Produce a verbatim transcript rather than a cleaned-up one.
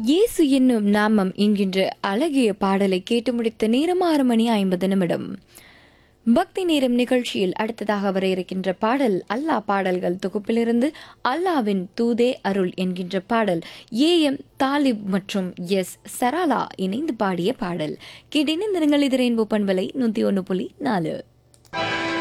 இயேசு என்னும் நாமம் என்கின்ற அழகிய பாடலை கேட்டு முடித்த நேரம் ஆறு மணி ஐம்பது நிமிடம். பக்தி நேரம் நிகழ்ச்சியில் அடுத்ததாக வர இருக்கின்ற பாடல் அல்லாஹ் பாடல்கள் தொகுப்பிலிருந்து அல்லாவின் தூதே அருள் என்கின்ற பாடல் ஏ எம் தாலிப் மற்றும் எஸ் சராலா இணைந்து பாடிய பாடல். கேட்டிருந்தீர்கள் இது ரெயின்போ பண்பலை நூத்தி ஒன்று புள்ளி நாலு.